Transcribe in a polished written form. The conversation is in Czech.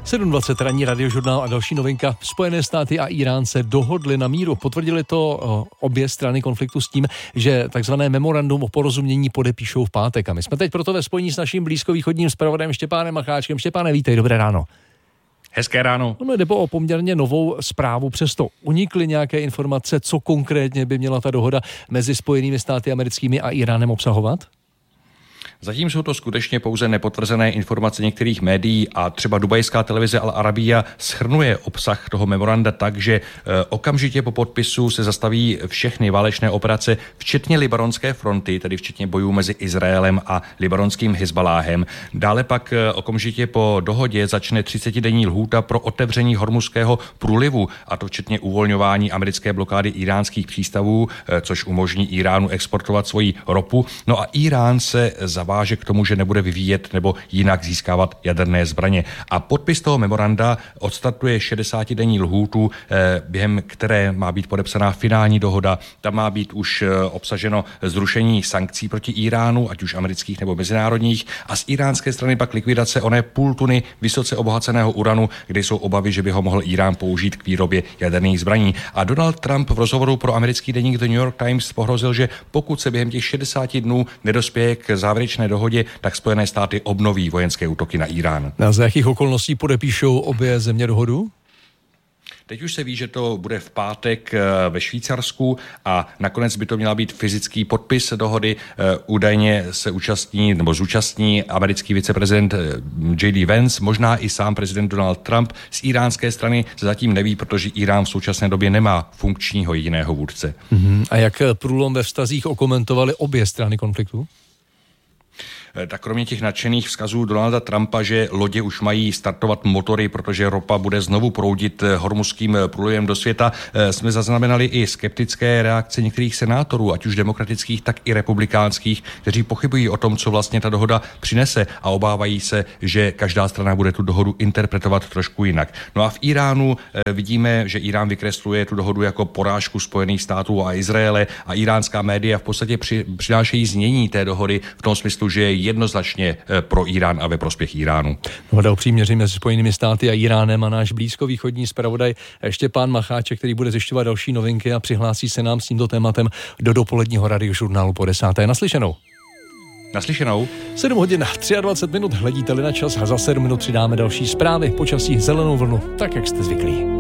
7:20 ranní radiožurnál a další novinka. Spojené státy a Irán se dohodli na míru. Potvrdili to obě strany konfliktu s tím, že takzvané memorandum o porozumění podepíšou v pátek. A my jsme teď proto ve spojení s naším blízkovýchodním zpravodajem Štěpánem Macháčkem. Štěpáne, vítej, dobré ráno. Hezké ráno. No, jde o poměrně novou zprávu, přesto unikly nějaké informace, co konkrétně by měla ta dohoda mezi Spojenými státy americkými a Iránem obsahovat? Zatím jsou to skutečně pouze nepotvrzené informace některých médií a třeba dubajská televize Al Arabiya shrnuje obsah toho memoranda tak, že okamžitě po podpisu se zastaví všechny válečné operace, včetně libanonské fronty, tedy včetně bojů mezi Izraelem a libanonským Hizbaláhem. Dále pak okamžitě po dohodě začne 30denní lhůta pro otevření Hormuzského průlivu, a to včetně uvolňování americké blokády iránských přístavů, což umožní Iránu exportovat svoji ropu. No a Irán se zaváže k tomu, že nebude vyvíjet nebo jinak získávat jaderné zbraně. A podpis toho memoranda odstartuje 60denní lhůtu, během které má být podepsaná finální dohoda. Tam má být už obsaženo zrušení sankcí proti Iránu, ať už amerických nebo mezinárodních, a z iránské strany pak likvidace oné půl tuny vysoce obohaceného uranu, kde jsou obavy, že by ho mohl Irán použít k výrobě jaderných zbraní. A Donald Trump v rozhovoru pro americký deník The New York Times pohrozil, že pokud se během těch 60 dnů nedospěje k závěrečné dohodě, tak Spojené státy obnoví vojenské útoky na Irán. A za jakých okolností podepíšou obě země dohodu? Teď už se ví, že to bude v pátek ve Švýcarsku a nakonec by to měla být fyzický podpis dohody. Údajně se zúčastní americký viceprezident J.D. Vance, možná i sám prezident Donald Trump. Z iránské strany se zatím neví, protože Irán v současné době nemá funkčního jediného vůdce. A jak průlom ve vztazích okomentovaly obě strany konfliktu? Tak kromě těch nadšených vzkazů Donalda Trumpa, že lodě už mají startovat motory, protože ropa bude znovu proudit Hormuzským průlivem do světa, jsme zaznamenali i skeptické reakce některých senátorů, ať už demokratických, tak i republikánských, kteří pochybují o tom, co vlastně ta dohoda přinese, a obávají se, že každá strana bude tu dohodu interpretovat trošku jinak. No a v Iránu vidíme, že Irán vykresluje tu dohodu jako porážku Spojených států a Izraele, a iránská média v podstatě přinášejí znění té dohody v tom smyslu, že je jednoznačně pro Irán a ve prospěch Iránu. Dohoda o příměří mezi Spojenými státy a Iránem a náš blízkovýchodní zpravodaj Štěpán Macháček, který bude zjišťovat další novinky a přihlásí se nám s tímto tématem do dopoledního radiožurnálu po 10. Naslyšenou. 7:23 hledíte-li na čas a za 7 minut přidáme další zprávy, počasí, zelenou vlnu, tak jak jste zvyklí.